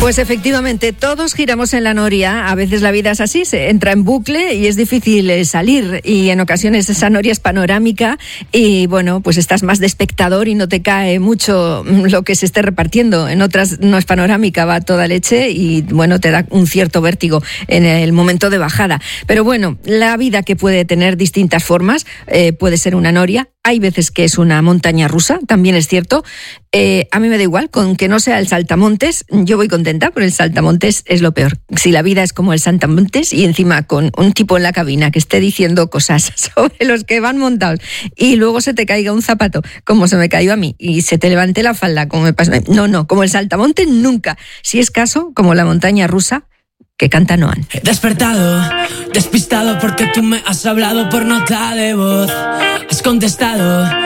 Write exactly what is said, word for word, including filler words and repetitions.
Pues efectivamente, todos giramos en la noria. A veces la vida es así, se entra en bucle y es difícil salir. Y en ocasiones esa noria es panorámica y, bueno, pues estás más de espectador y no te cae mucho lo que se esté repartiendo. En otras no es panorámica, va toda leche y, bueno, te da un cierto vértigo en el momento de bajada. Pero, bueno, la vida, que puede tener distintas formas, eh, puede ser una noria. Hay veces que es una montaña rusa, también es cierto. Eh, a mí me da igual, con que no sea el saltamontes, yo voy contenta, pero el saltamontes es lo peor. Si la vida es como el saltamontes y encima con un tipo en la cabina que esté diciendo cosas sobre los que van montados y luego se te caiga un zapato, como se me cayó a mí, y se te levante la falda, como me pasó. No, no, como el saltamontes nunca. Si es caso, como la montaña rusa, que canta Noan. He despertado, despistado porque tú me has hablado por nota de voz. Has contestado